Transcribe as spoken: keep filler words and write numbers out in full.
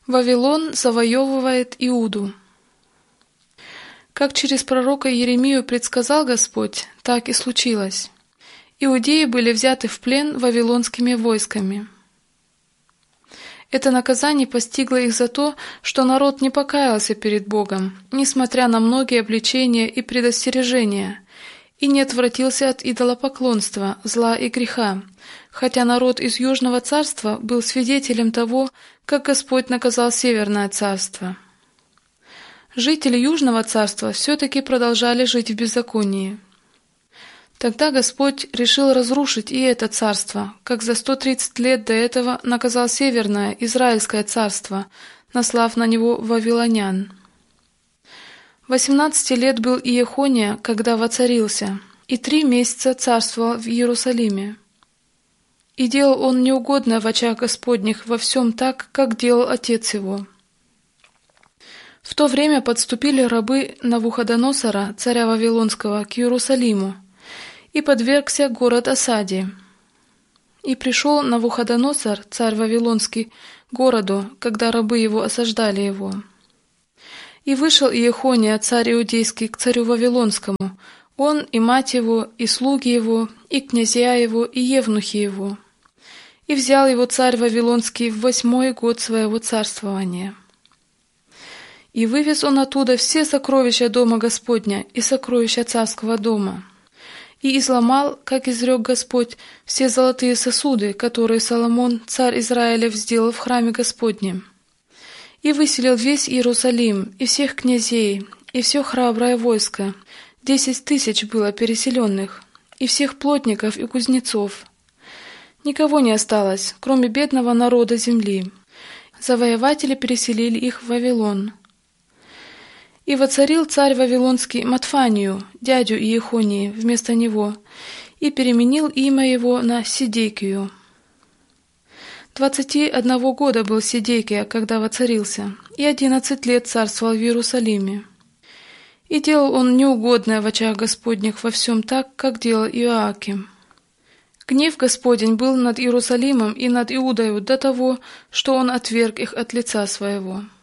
Вавилон завоевывает Иуду. Как через пророка Иеремию предсказал Господь, так и случилось. Иудеи были взяты в плен вавилонскими войсками. Это наказание постигло их за то, что народ не покаялся перед Богом, несмотря на многие обличения и предостережения, и не отвратился от идолопоклонства, зла и греха, хотя народ из Южного царства был свидетелем того, как Господь наказал Северное царство. Жители Южного царства все-таки продолжали жить в беззаконии. Тогда Господь решил разрушить и это царство, как за сто тридцать лет до этого наказал Северное, Израильское царство, наслав на него вавилонян. Восемнадцати лет был Иехония, когда воцарился, и три месяца царствовал в Иерусалиме. И делал он неугодное в очах Господних во всем так, как делал отец его. В то время подступили рабы Навуходоносора, царя Вавилонского, к Иерусалиму, и подвергся город осаде. И пришел Навуходоносор, царь Вавилонский, к городу, когда рабы его осаждали его. И вышел Иехония, царь Иудейский, к царю Вавилонскому, он и мать его, и слуги его, и князья его, и евнухи его. И взял его царь Вавилонский в восьмой год своего царствования. И вывез он оттуда все сокровища дома Господня и сокровища царского дома. И изломал, как изрек Господь, все золотые сосуды, которые Соломон, царь Израилев, сделал в храме Господнем. И выселил весь Иерусалим, и всех князей, и все храброе войско, десять тысяч было переселенных, и всех плотников и кузнецов. Никого не осталось, кроме бедного народа земли. Завоеватели переселили их в Вавилон. И воцарил царь Вавилонский Матфанию, дядю Иехонии, вместо него, и переменил имя его на Сидекию. Двадцати одного года был Сидекия, когда воцарился, и одиннадцать лет царствовал в Иерусалиме. И делал он неугодное в очах Господних во всем так, как делал Иоаким. Гнев Господень был над Иерусалимом и над Иудою до того, что он отверг их от лица своего.